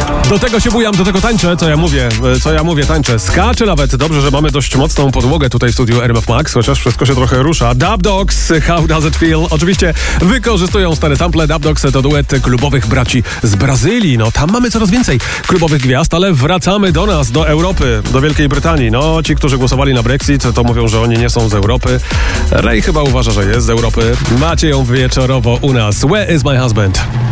Do tego się bujam, do tego tańczę, co ja mówię, tańczę. Skaczę nawet. Dobrze, że mamy dość mocną podłogę tutaj w studiu RMF Max, chociaż wszystko się trochę rusza. Dub Dogs, How Does It Feel? Oczywiście wykorzystują stare sample. Dub Dogs to duet klubowych braci z Brazylii. No tam mamy coraz więcej klubowych gwiazd, ale wracamy do nas, do Europy, do Wielkiej Brytanii. No, ci, którzy głosowali na Brexit, to mówią, że oni nie są z Europy. Ray chyba uważa, że jest z Europy. Macie ją wieczorowo u nas. Where is my husband?